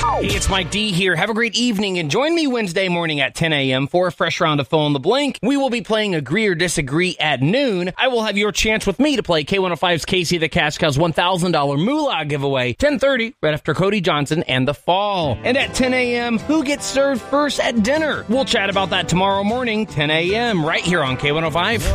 Hey, it's Mike D here. Have a great evening and join me Wednesday morning at 10 a.m. for a fresh round of Fill in the Blank. We will be playing Agree or Disagree at noon. I will have your chance with me to play K105's Casey the Cash Cow's $1,000 moolah giveaway 10:30 right after Cody Johnson and The Fall. And at 10 a.m., who gets served first at dinner? We'll chat about that tomorrow morning, 10 a.m. right here on K105.